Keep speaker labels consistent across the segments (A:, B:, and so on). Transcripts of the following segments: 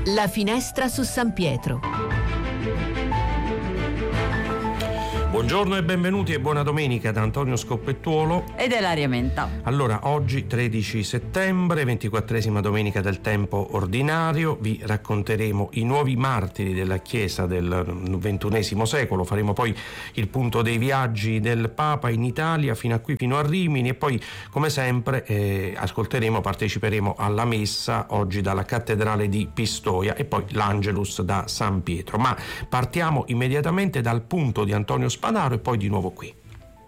A: La finestra su San Pietro.
B: Buongiorno e benvenuti e buona domenica da Antonio Scoppettuolo
C: ed Ilaria Menta.
B: Allora, oggi 13 settembre, 24esima domenica del tempo ordinario, vi racconteremo i nuovi martiri della Chiesa del XXI secolo, faremo poi il punto dei viaggi del Papa in Italia fino a qui, fino a Rimini, e poi come sempre parteciperemo alla messa oggi dalla cattedrale di Pistoia e poi l'Angelus da San Pietro. Ma partiamo immediatamente dal punto di Antonio Spadaro e poi di nuovo qui.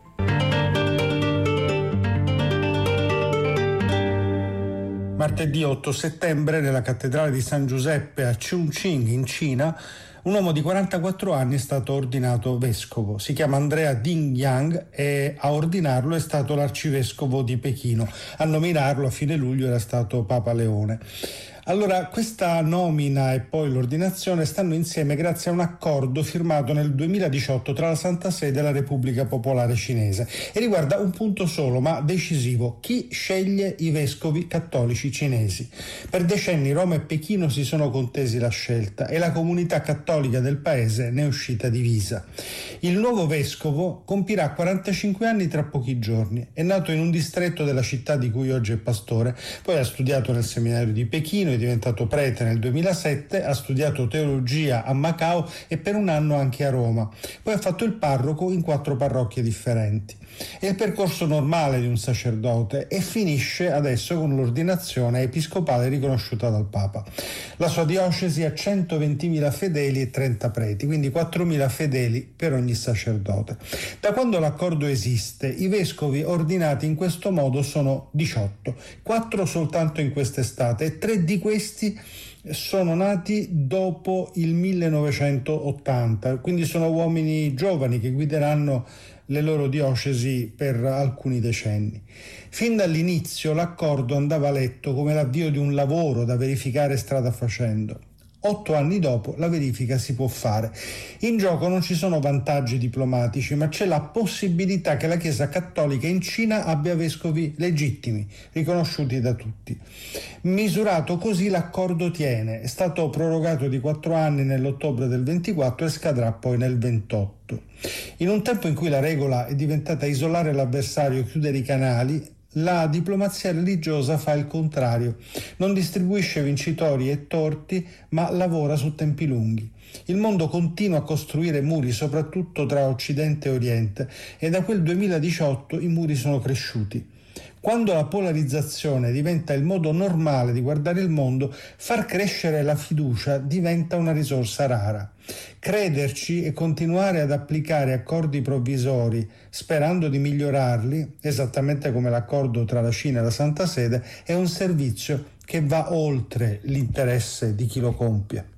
D: Martedì 8 settembre nella cattedrale di San Giuseppe a Chongqing in Cina un uomo di 44 anni è stato ordinato vescovo. Si chiama Andrea Ding Yang e a ordinarlo è stato l'arcivescovo di Pechino. A nominarlo a fine luglio era stato Papa Leone. Allora, questa nomina e poi l'ordinazione stanno insieme grazie a un accordo firmato nel 2018 tra la Santa Sede e la Repubblica Popolare Cinese e riguarda un punto solo ma decisivo: chi sceglie i vescovi cattolici cinesi. Per decenni Roma e Pechino si sono contesi la scelta e la comunità cattolica del paese ne è uscita divisa. Il nuovo vescovo compirà 45 anni tra pochi giorni. È nato in un distretto della città di cui oggi è pastore, poi ha studiato nel seminario di Pechino, è diventato prete nel 2007, ha studiato teologia a Macao e per un anno anche a Roma. Poi ha fatto il parroco in 4 parrocchie differenti. È il percorso normale di un sacerdote e finisce adesso con l'ordinazione episcopale riconosciuta dal Papa. La sua diocesi ha 120.000 fedeli e 30 preti, quindi 4.000 fedeli per ogni sacerdote. Da quando l'accordo esiste, i vescovi ordinati in questo modo sono 18, 4 soltanto in quest'estate e 3 di questi sono nati dopo il 1980, quindi sono uomini giovani che guideranno le loro diocesi per alcuni decenni. Fin dall'inizio l'accordo andava letto come l'avvio di un lavoro da verificare strada facendo. 8 anni dopo la verifica si può fare. In gioco non ci sono vantaggi diplomatici, ma c'è la possibilità che la Chiesa Cattolica in Cina abbia vescovi legittimi, riconosciuti da tutti. Misurato così l'accordo tiene, è stato prorogato di 4 anni nell'ottobre del 24 e scadrà poi nel 28. In un tempo in cui la regola è diventata isolare l'avversario e chiudere i canali, la diplomazia religiosa fa il contrario, non distribuisce vincitori e torti, ma lavora su tempi lunghi. Il mondo continua a costruire muri, soprattutto tra Occidente e Oriente, e da quel 2018 i muri sono cresciuti. Quando la polarizzazione diventa il modo normale di guardare il mondo, far crescere la fiducia diventa una risorsa rara. Crederci e continuare ad applicare accordi provvisori sperando di migliorarli, esattamente come l'accordo tra la Cina e la Santa Sede, è un servizio che va oltre l'interesse di chi lo compie.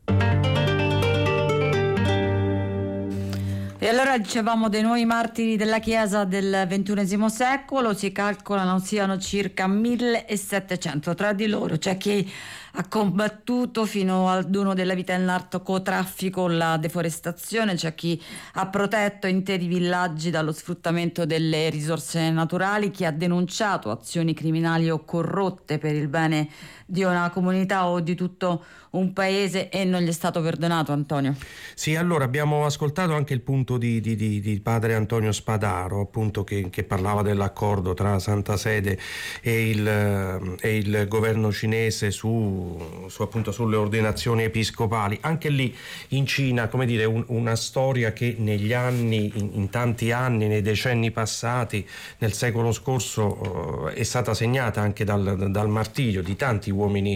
C: E allora dicevamo dei nuovi martiri della Chiesa del XXI secolo, si calcolano siano circa 1700. Tra di loro c'è chi ha combattuto fino ad uno della vita nel narcotraffico, la deforestazione, c'è chi ha protetto interi villaggi dallo sfruttamento delle risorse naturali, chi ha denunciato azioni criminali o corrotte per il bene di una comunità o di tutto un paese e non gli è stato perdonato, Antonio.
B: Sì, allora abbiamo ascoltato anche il punto di padre Antonio Spadaro, appunto, che parlava dell'accordo tra la Santa Sede e il governo cinese appunto sulle ordinazioni episcopali. Anche lì in Cina, come dire, una storia che negli anni, in tanti anni, nei decenni passati, nel secolo scorso, è stata segnata anche dal martirio di tanti uomini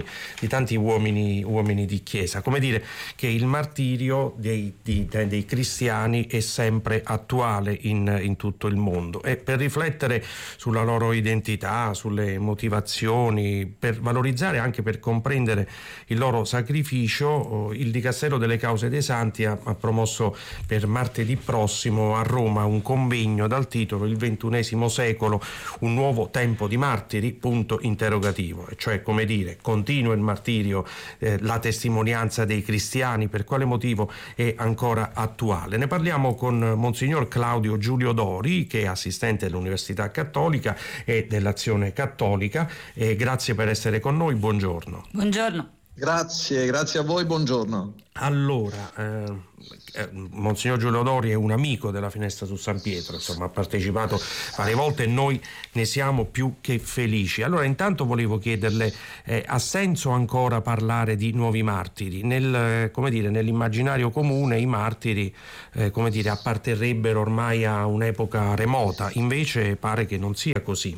B: di chiesa. Come dire che il martirio dei cristiani è sempre attuale in tutto il mondo, e per riflettere sulla loro identità, sulle motivazioni, per valorizzare, anche per comprendere il loro sacrificio, il Dicastero delle Cause dei Santi ha promosso per martedì prossimo a Roma un convegno dal titolo Il XXI secolo, un nuovo tempo di martiri, punto interrogativo, e cioè, come dire, continua il martirio, la testimonianza dei cristiani, per quale motivo è ancora attuale? Ne parliamo con Monsignor Claudio Giulio Dori, che è assistente dell'Università Cattolica e dell'Azione Cattolica, e grazie per essere con noi, buongiorno.
C: Buongiorno.
E: Grazie a voi, buongiorno.
B: Allora, Monsignor Giulio Dori è un amico della Finestra su San Pietro, insomma ha partecipato varie volte e noi ne siamo più che felici. Allora intanto volevo chiederle, ha senso ancora parlare di nuovi martiri? Nell'immaginario comune i martiri apparterrebbero ormai a un'epoca remota, invece pare che non sia così.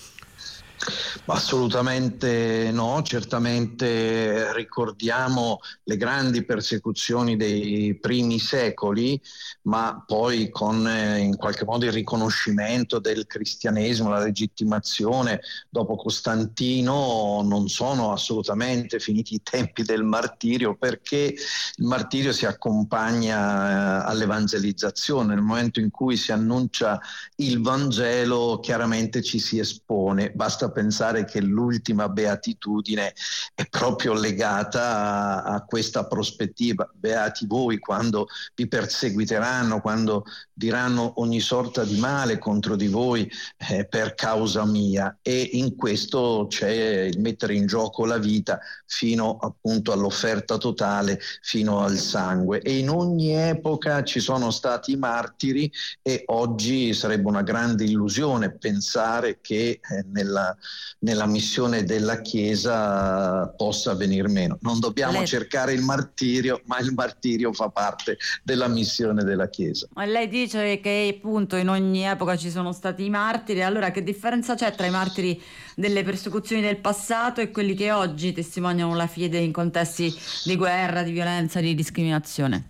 E: Assolutamente no, certamente ricordiamo le grandi persecuzioni dei primi secoli, ma poi con in qualche modo il riconoscimento del cristianesimo, la legittimazione dopo Costantino, non sono assolutamente finiti i tempi del martirio, perché il martirio si accompagna all'evangelizzazione. Nel momento in cui si annuncia il Vangelo, chiaramente ci si espone. Basta pensare che l'ultima beatitudine è proprio legata a questa prospettiva. Beati voi quando vi perseguiteranno, quando diranno ogni sorta di male contro di voi per causa mia, e in questo c'è il mettere in gioco la vita fino appunto all'offerta totale, fino al sangue. E in ogni epoca ci sono stati martiri, e oggi sarebbe una grande illusione pensare che nella missione della Chiesa possa venir meno. Non dobbiamo cercare il martirio, ma il martirio fa parte della missione della Chiesa.
C: Ma lei dice che appunto in ogni epoca ci sono stati i martiri, allora che differenza c'è tra i martiri delle persecuzioni del passato e quelli che oggi testimoniano la fede in contesti di guerra, di violenza, di discriminazione?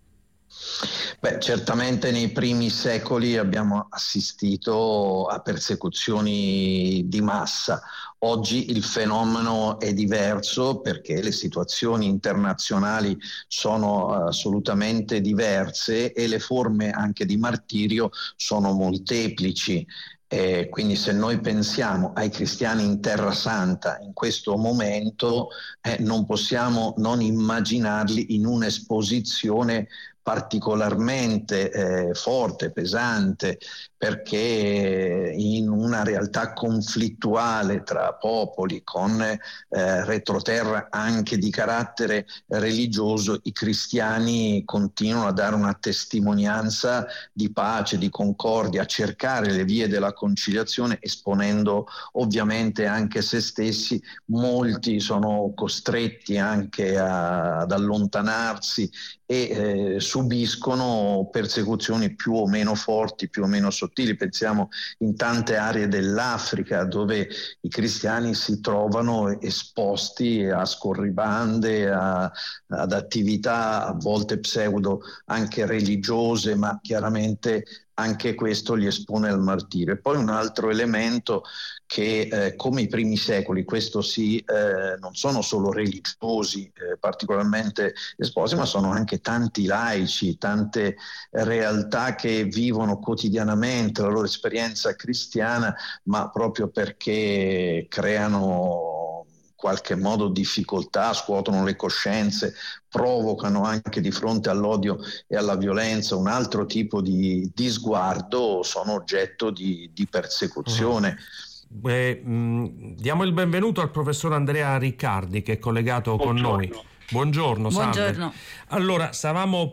E: Beh, certamente nei primi secoli abbiamo assistito a persecuzioni di massa. Oggi il fenomeno è diverso perché le situazioni internazionali sono assolutamente diverse e le forme anche di martirio sono molteplici. Quindi se noi pensiamo ai cristiani in Terra Santa in questo momento, non possiamo non immaginarli in un'esposizione particolarmente forte, pesante, perché in una realtà conflittuale tra popoli con retroterra anche di carattere religioso, i cristiani continuano a dare una testimonianza di pace, di concordia, a cercare le vie della conciliazione, esponendo ovviamente anche se stessi. Molti sono costretti anche ad allontanarsi e subiscono persecuzioni più o meno forti, più o meno sottili. Pensiamo in tante aree dell'Africa dove i cristiani si trovano esposti a scorribande, ad attività a volte pseudo anche religiose, ma chiaramente anche questo li espone al martirio. E poi un altro elemento che come i primi secoli, questo sì, non sono solo religiosi particolarmente esposti, ma sono anche tanti laici, tante realtà che vivono quotidianamente la loro esperienza cristiana, ma proprio perché creano qualche modo difficoltà, scuotono le coscienze, provocano anche di fronte all'odio e alla violenza un altro tipo di sguardo, sono oggetto di persecuzione.
B: Diamo il benvenuto al professor Andrea Riccardi che è collegato con noi. Buongiorno, salve.
C: Buongiorno.
B: Allora, stavamo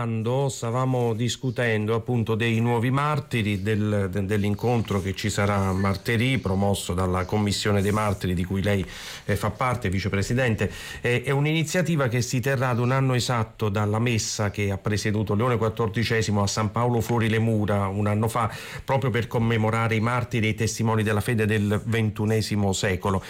B: discutendo appunto dei nuovi martiri, dell'incontro che ci sarà martedì, promosso dalla Commissione dei Martiri di cui lei fa parte, vicepresidente. È un'iniziativa che si terrà ad un anno esatto dalla messa che ha presieduto Leone XIV a San Paolo fuori le mura un anno fa, proprio per commemorare i martiri e i testimoni della fede del XXI secolo.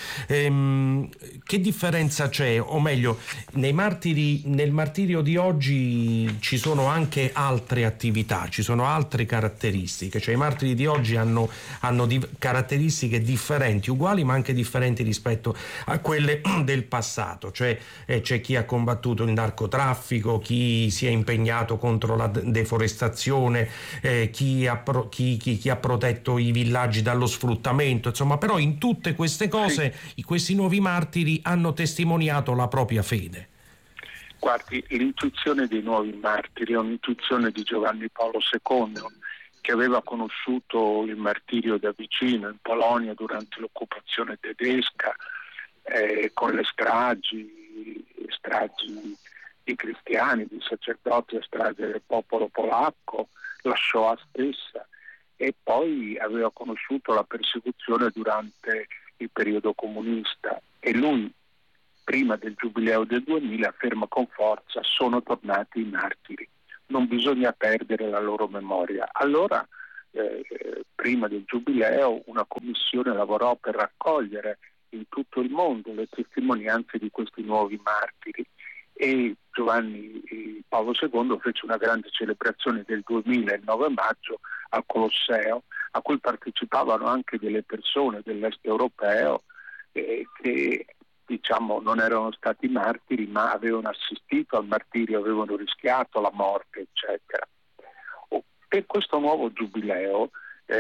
B: Che differenza c'è, o meglio, nel martirio di oggi ci sono anche altre attività, ci sono altre caratteristiche, cioè i martiri di oggi hanno caratteristiche differenti, uguali ma anche differenti rispetto a quelle del passato, cioè c'è chi ha combattuto il narcotraffico, chi si è impegnato contro la deforestazione, chi ha protetto i villaggi dallo sfruttamento, insomma, però in tutte queste cose questi nuovi martiri hanno testimoniato la propria fede.
F: Guardi, l'intuizione dei nuovi martiri è un'intuizione di Giovanni Paolo II, che aveva conosciuto il martirio da vicino in Polonia durante l'occupazione tedesca, con le stragi, stragi di cristiani, di sacerdoti, la strage del popolo polacco, la Shoah stessa, e poi aveva conosciuto la persecuzione durante il periodo comunista, e lui prima del giubileo del 2000 afferma con forza: sono tornati i martiri, non bisogna perdere la loro memoria. Allora prima del giubileo una commissione lavorò per raccogliere in tutto il mondo le testimonianze di questi nuovi martiri, e Giovanni Paolo II fece una grande celebrazione del 2000, il 9 maggio, al Colosseo, a cui partecipavano anche delle persone dell'est europeo che diciamo non erano stati martiri, ma avevano assistito al martirio, avevano rischiato la morte, eccetera. Per questo nuovo giubileo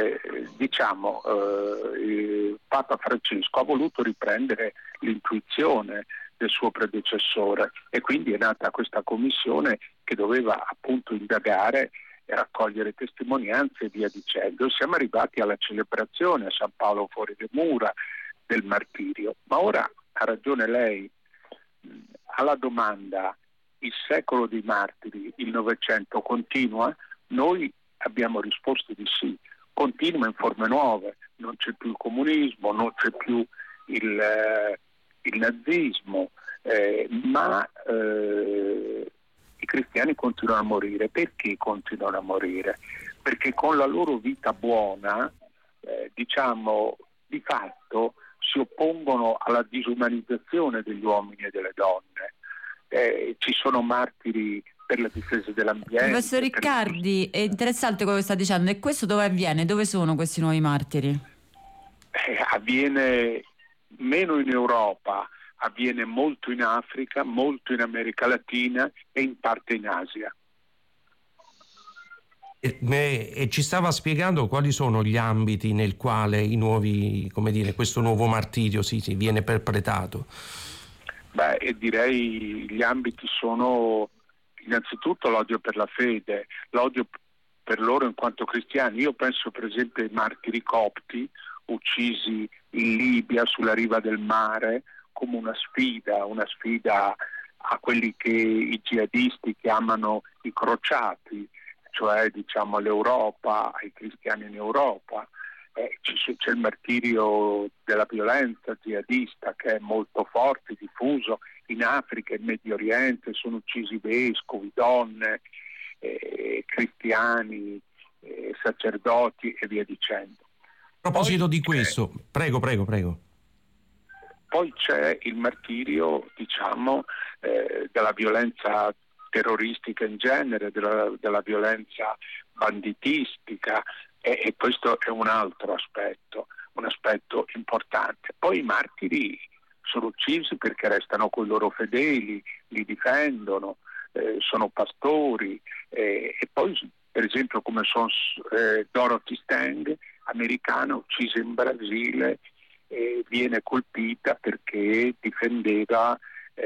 F: Papa Francesco ha voluto riprendere l'intuizione del suo predecessore, e quindi è nata questa commissione che doveva appunto indagare e raccogliere testimonianze e via dicendo. Siamo arrivati alla celebrazione a San Paolo fuori le mura del martirio, ma ora ha ragione lei, alla domanda: il secolo dei martiri, il Novecento continua? Noi abbiamo risposto di sì, continua in forme nuove, non c'è più il comunismo, non c'è più il nazismo, ma i cristiani continuano a morire. Perché continuano a morire? Perché con la loro vita buona, di fatto si oppongono alla disumanizzazione degli uomini e delle donne. Ci sono martiri per la difesa dell'ambiente.
C: Professor Riccardi, è interessante quello che sta dicendo. E questo dove avviene? Dove sono questi nuovi martiri?
F: Avviene meno in Europa, avviene molto in Africa, molto in America Latina e in parte in Asia.
B: E ci stava spiegando quali sono gli ambiti nel quale questo nuovo martirio si viene perpetrato.
F: Direi gli ambiti sono innanzitutto l'odio per la fede, l'odio per loro in quanto cristiani. Io penso per esempio ai martiri copti uccisi in Libia sulla riva del mare come una sfida a quelli che i jihadisti chiamano i crociati, cioè l'Europa, ai cristiani in Europa. C'è il martirio della violenza jihadista che è molto forte, diffuso in Africa e in Medio Oriente. Sono uccisi vescovi, donne, cristiani, sacerdoti e via dicendo.
B: A proposito di questo, prego.
F: Poi c'è il martirio, della violenza terroristica in genere, della violenza banditistica, e questo è un altro aspetto, un aspetto importante. Poi i martiri sono uccisi perché restano con i loro fedeli, li difendono, sono pastori, e poi per esempio come sono Dorothy Stang, americana, uccisa in Brasile, viene colpita perché difendeva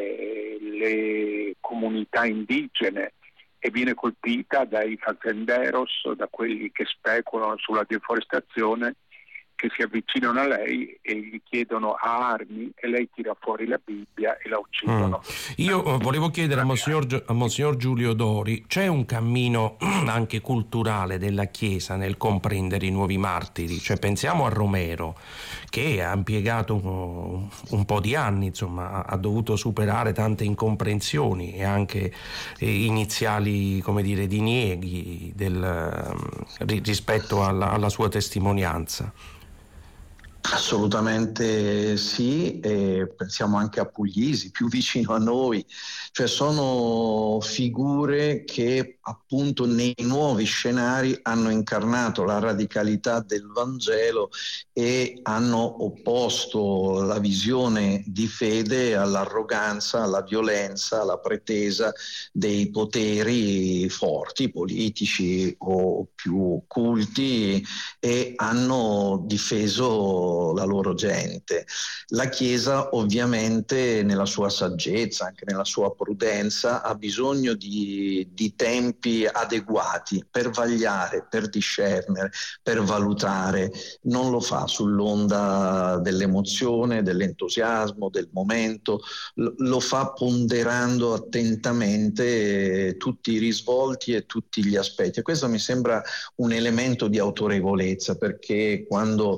F: le comunità indigene, e viene colpita dai fazenderos, da quelli che speculano sulla deforestazione, che si avvicinano a lei e gli chiedono armi, e lei tira fuori la Bibbia e la uccidono.
B: Io volevo chiedere a Monsignor Giulio Dori: c'è un cammino anche culturale della Chiesa nel comprendere i nuovi martiri? Cioè, pensiamo a Romero, che ha impiegato un po' di anni, ha dovuto superare tante incomprensioni e anche iniziali, dinieghi rispetto alla sua testimonianza.
E: Assolutamente sì, e pensiamo anche a Puglisi, più vicino a noi, cioè sono figure che appunto nei nuovi scenari hanno incarnato la radicalità del Vangelo e hanno opposto la visione di fede all'arroganza, alla violenza, alla pretesa dei poteri forti, politici o più culti, e hanno difeso la loro gente. La Chiesa ovviamente nella sua saggezza, anche nella sua prudenza, ha bisogno di tempi adeguati per vagliare, per discernere, per valutare. Non lo fa sull'onda dell'emozione, dell'entusiasmo, del momento, lo fa ponderando attentamente tutti i risvolti e tutti gli aspetti. E questo mi sembra un elemento di autorevolezza, perché quando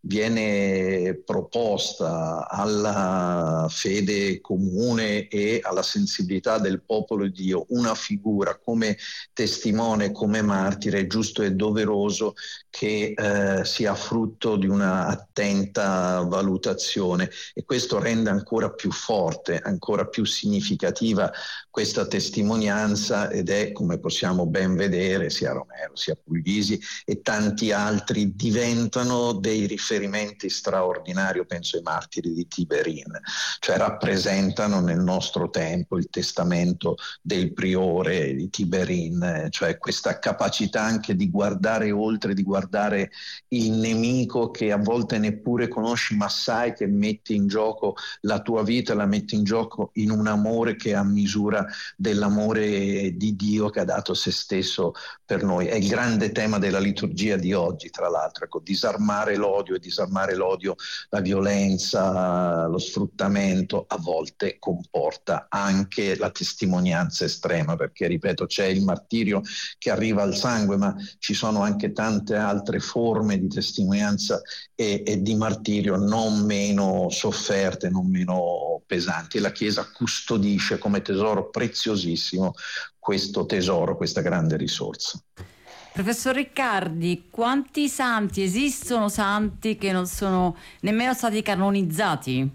E: viene proposta alla fede comune e alla sensibilità del popolo di Dio una figura come testimone, come martire, è giusto e doveroso che sia frutto di una attenta valutazione, e questo rende ancora più forte, ancora più significativa questa testimonianza, ed è, come possiamo ben vedere, sia Romero sia Puglisi e tanti altri diventano dei riferimenti straordinari. Penso ai martiri di Tiberin, cioè rappresentano nel nostro tempo il testamento del priore di Tiberin, cioè questa capacità anche di guardare oltre, di guardare il nemico che a volte neppure conosci, ma sai che metti in gioco la tua vita, la metti in gioco in un amore che è a misura dell'amore di Dio che ha dato se stesso per noi. È il grande tema della liturgia di oggi, tra l'altro, ecco, disarmare l'odio, e disarmare l'odio, la violenza, lo sfruttamento a volte comporta anche la testimonianza estrema, perché ripeto, c'è il martirio che arriva al sangue, ma ci sono anche tante altre forme di testimonianza e di martirio non meno sofferte, non meno pesanti. La Chiesa custodisce come tesoro preziosissimo questo tesoro, questa grande risorsa.
C: Professor Riccardi, quanti santi esistono, santi che non sono nemmeno stati canonizzati?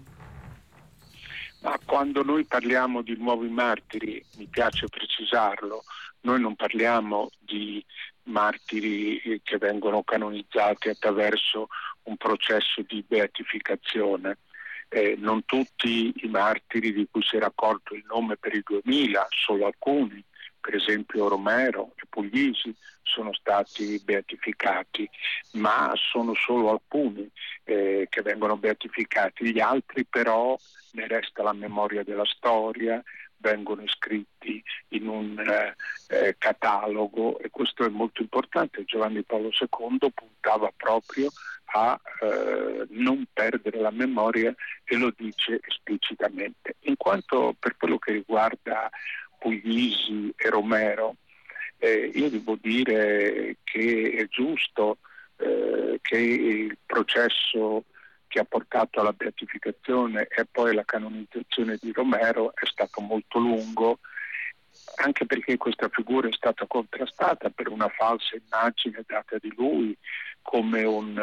F: Ma quando noi parliamo di nuovi martiri, mi piace precisarlo, noi non parliamo di martiri che vengono canonizzati attraverso un processo di beatificazione. Non tutti i martiri di cui si è raccolto il nome per il 2000, solo alcuni, per esempio Romero e Puglisi, sono stati beatificati, ma sono solo alcuni che vengono beatificati. Gli altri però ne resta la memoria della storia, vengono iscritti in un catalogo, e questo è molto importante. Giovanni Paolo II puntava proprio a non perdere la memoria, e lo dice esplicitamente. In quanto per quello che riguarda Puglisi e Romero, io devo dire che è giusto che il processo che ha portato alla beatificazione e poi alla canonizzazione di Romero è stato molto lungo, anche perché questa figura è stata contrastata per una falsa immagine data di lui come un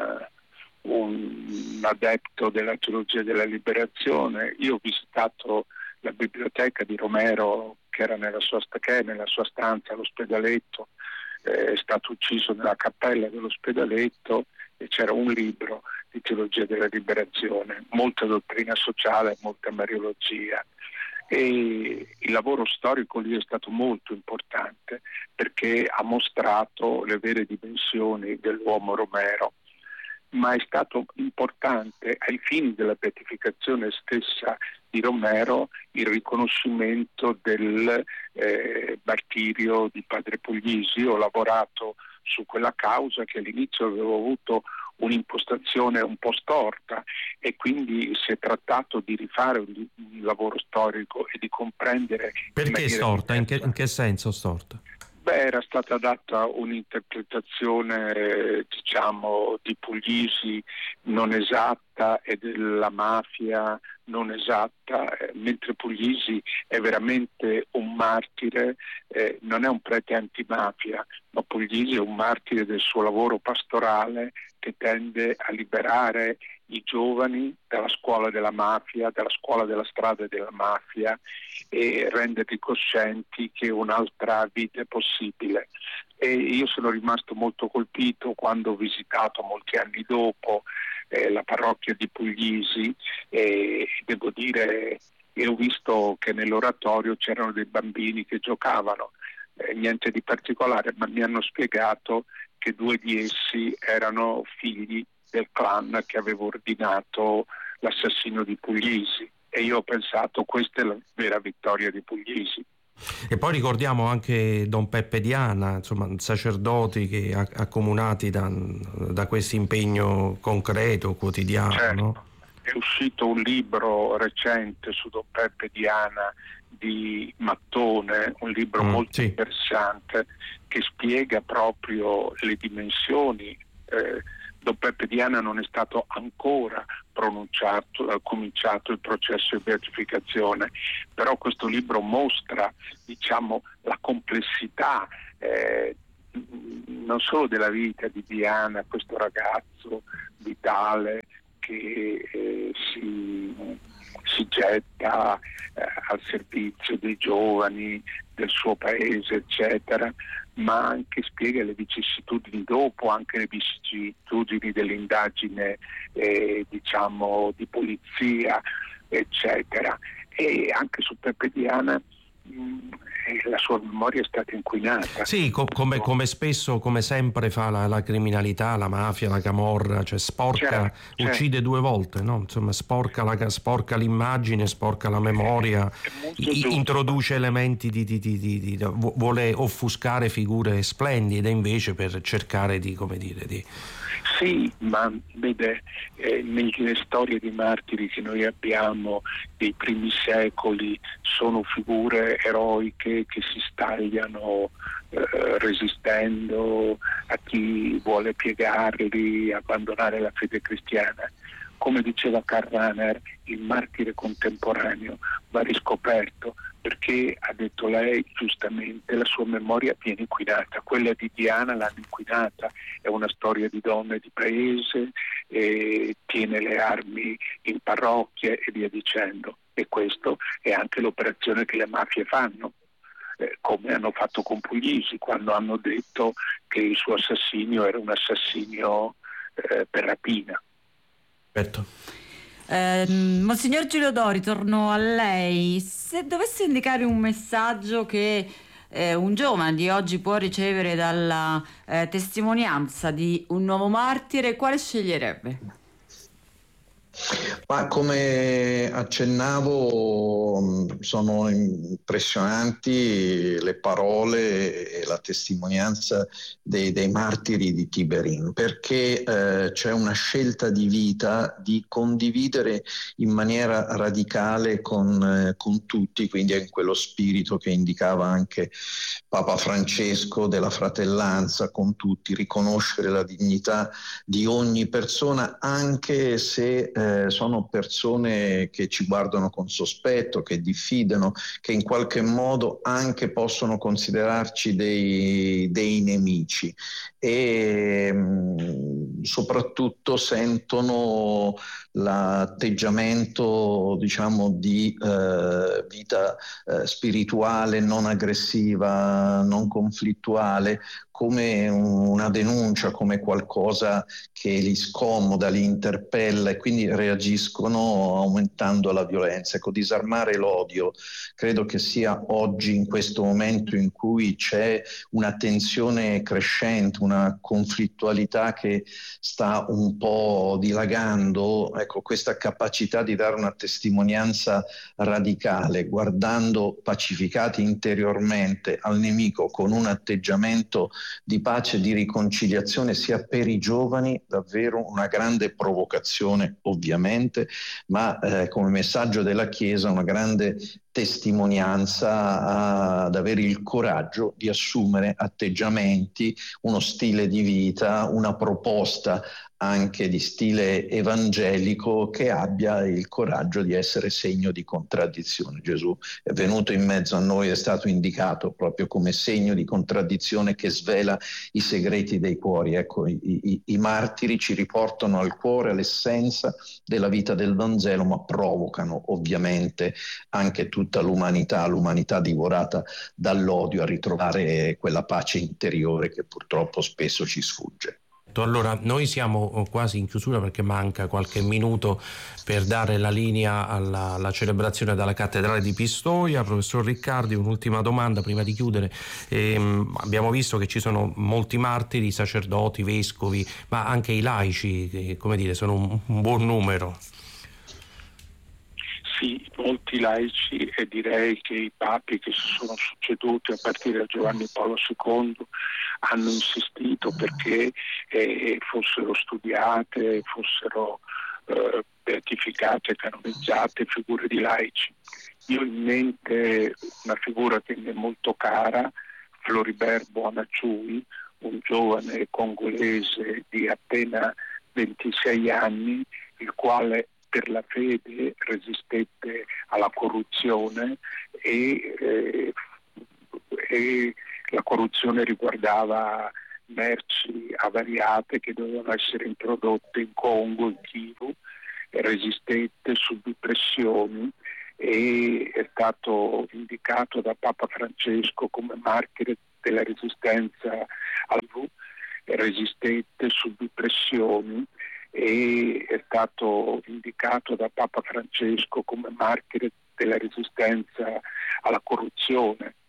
F: adepto della teologia della liberazione. Io ho visitato la biblioteca di Romero, che è nella sua stanza all'ospedaletto, è stato ucciso nella cappella dell'ospedaletto, e c'era un libro di teologia della liberazione, molta dottrina sociale, molta mariologia. E il lavoro storico lì è stato molto importante, perché ha mostrato le vere dimensioni dell'uomo Romero, ma è stato importante ai fini della beatificazione stessa di Romero il riconoscimento del martirio di padre Puglisi. Ho lavorato su quella causa, che all'inizio avevo avuto un'impostazione un po' storta, e quindi si è trattato di rifare un lavoro storico e di comprendere.
B: Perché storta? In che senso storta?
F: Era stata data un'interpretazione, di Puglisi non esatta e della mafia non esatta, mentre Puglisi è veramente un martire, non è un prete antimafia, ma Puglisi è un martire del suo lavoro pastorale, che tende a liberare i giovani dalla scuola della mafia, dalla scuola della strada della mafia, e renderli coscienti che un'altra vita è possibile. E io sono rimasto molto colpito quando ho visitato molti anni dopo la parrocchia di Puglisi, e devo dire che ho visto che nell'oratorio c'erano dei bambini che giocavano, niente di particolare, ma mi hanno spiegato che 2 di essi erano figli del clan che aveva ordinato l'assassinio di Puglisi, e io ho pensato questa è la vera vittoria di Puglisi.
B: E poi ricordiamo anche Don Peppe Diana, insomma, sacerdoti che accomunati da questo impegno concreto, quotidiano.
F: Certo.
B: No?
F: È uscito un libro recente su Don Peppe Diana di Mattone, un libro molto interessante che spiega proprio le dimensioni. Don Peppe Diana non è stato ancora cominciato il processo di beatificazione, però questo libro mostra, diciamo, la complessità non solo della vita di Diana, questo ragazzo vitale che si getta al servizio dei giovani, del suo paese, eccetera, ma anche spiega le vicissitudini dopo, anche le vicissitudini dell'indagine diciamo di polizia, eccetera. E anche su Peppe Diana la sua memoria è stata inquinata.
B: Sì, come spesso, come sempre fa la criminalità, la mafia, la camorra, cioè sporca, uccide due volte, no? Insomma, sporca l'immagine, sporca la memoria, introduce elementi vuole offuscare figure splendide invece per cercare di, come dire, di...
F: Sì, ma vede, nelle storie di martiri che noi abbiamo dei primi secoli sono figure eroiche che si stagliano resistendo a chi vuole piegarli, abbandonare la fede cristiana. Come diceva Karl Rahner, il martire contemporaneo va riscoperto perché, ha detto lei giustamente, la sua memoria viene inquinata. Quella di Diana l'hanno inquinata, è una storia di donne di paese, tiene le armi in parrocchie e via dicendo. E questo è anche l'operazione che le mafie fanno, come hanno fatto con Puglisi, quando hanno detto che il suo assassinio era un assassinio per rapina.
B: Certo.
C: Monsignor Giulio Dori, torno a lei. Se dovesse indicare un messaggio che un giovane di oggi può ricevere dalla testimonianza di un nuovo martire, quale sceglierebbe?
E: Ma come accennavo, sono impressionanti le parole e la testimonianza dei martiri di Tiberin, perché c'è una scelta di vita di condividere in maniera radicale con tutti, quindi è in quello spirito che indicava anche Papa Francesco della fratellanza con tutti, riconoscere la dignità di ogni persona, anche se sono persone che ci guardano con sospetto, che diffidano, che in qualche modo anche possono considerarci dei nemici, e soprattutto sentono l'atteggiamento, diciamo, di vita spirituale non aggressiva, non conflittuale, come una denuncia, come qualcosa che li scomoda, li interpella, e quindi reagiscono aumentando la violenza. Ecco, disarmare l'odio credo che sia oggi, in questo momento in cui c'è una tensione crescente, una conflittualità che sta un po' dilagando, ecco, questa capacità di dare una testimonianza radicale, guardando pacificati interiormente al nemico con un atteggiamento di pace e di riconciliazione, sia per i giovani davvero una grande provocazione, ovviamente, ma come messaggio della Chiesa una grande testimonianza ad avere il coraggio di assumere atteggiamenti, uno stile di vita, una proposta anche di stile evangelico che abbia il coraggio di essere segno di contraddizione. Gesù è venuto in mezzo a noi, è stato indicato proprio come segno di contraddizione che svela i segreti dei cuori. Ecco, i martiri ci riportano al cuore, all'essenza della vita del Vangelo, ma provocano ovviamente anche tutta l'umanità divorata dall'odio a ritrovare quella pace interiore che purtroppo spesso ci sfugge.
B: Allora, noi siamo quasi in chiusura perché manca qualche minuto per dare la linea alla celebrazione dalla cattedrale di Pistoia. Professor Riccardi, un'ultima domanda prima di chiudere. Abbiamo visto che ci sono molti martiri, sacerdoti, vescovi, ma anche i laici, che, come dire, sono un buon numero.
F: Sì, molti laici, e direi che i papi che si sono succeduti a partire da Giovanni Paolo II hanno insistito perché fossero studiate, fossero beatificate, canonizzate figure di laici. Io ho in mente una figura che mi è molto cara, Floribert Boanaciui, un giovane congolese di appena 26 anni, il quale per la fede resistette alla corruzione e la corruzione riguardava merci avariate che dovevano essere introdotte in Congo, in Kivu, resistette, subì pressioni e è stato indicato da Papa Francesco come martire della resistenza al Kivu, resistette, subì pressioni e è stato indicato da Papa Francesco come martire della resistenza alla corruzione